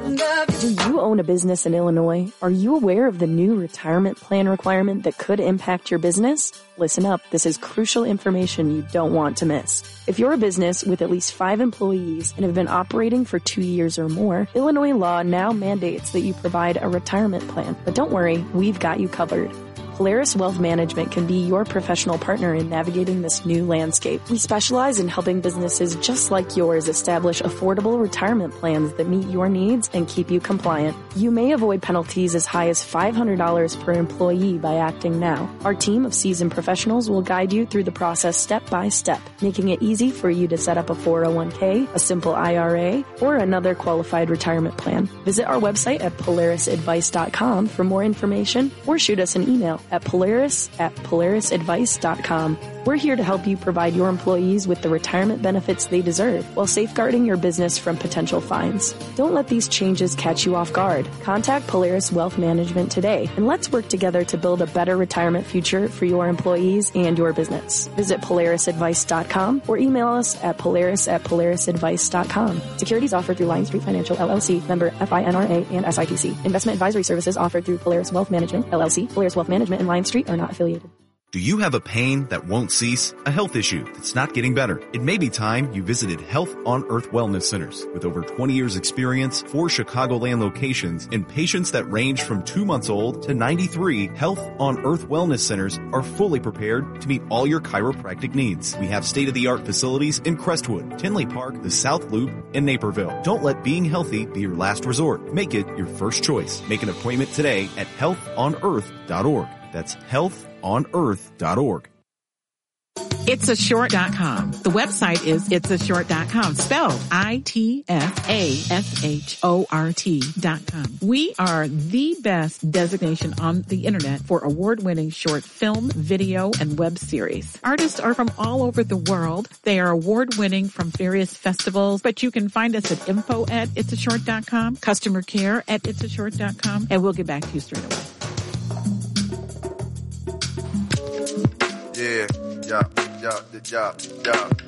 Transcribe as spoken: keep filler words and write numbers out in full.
Do you own a business in Illinois? Are you aware of the new retirement plan requirement that could impact your business? Listen up. This is crucial information you don't want to miss. If you're a business with at least five employees and have been operating for two years or more, Illinois law now mandates that you provide a retirement plan. But don't worry, we've got you covered. Polaris Wealth Management can be your professional partner in navigating this new landscape. We specialize in helping businesses just like yours establish affordable retirement plans that meet your needs and keep you compliant. You may avoid penalties as high as five hundred dollars per employee by acting now. Our team of seasoned professionals will guide you through the process step by step, making it easy for you to set up a four oh one k, a simple I R A, or another qualified retirement plan. Visit our website at polaris advice dot com for more information or shoot us an email at polaris at polaris advice dot com. We're here to help you provide your employees with the retirement benefits they deserve while safeguarding your business from potential fines. Don't let these changes catch you off guard. Contact Polaris Wealth Management today and let's work together to build a better retirement future for your employees and your business. Visit polaris advice dot com or email us at polaris at polaris advice dot com. Securities offered through Lion Street Financial, L L C, member FINRA and S I P C. Investment advisory services offered through Polaris Wealth Management, L L C. Polaris Wealth Management and Lion Street are not affiliated. Do you have a pain that won't cease? A health issue that's not getting better? It may be time you visited Health on Earth Wellness Centers. With over twenty years experience, four Chicagoland locations, and patients that range from two months old to ninety-three, Health on Earth Wellness Centers are fully prepared to meet all your chiropractic needs. We have state-of-the-art facilities in Crestwood, Tinley Park, the South Loop, and Naperville. Don't let being healthy be your last resort. Make it your first choice. Make an appointment today at health on earth dot org. That's health on earth dot org. it's a short dot com. The website is it's a short dot com, spelled I T F A S H O R T dot com. We are the best designation on the internet for award-winning short film, video, and web series. Artists are from all over the world. They are award-winning from various festivals, but you can find us at info at it's a short dot com, customer care at it's a short dot com, and we'll get back to you straight away. Yeah, yeah, yeah, yeah, yeah.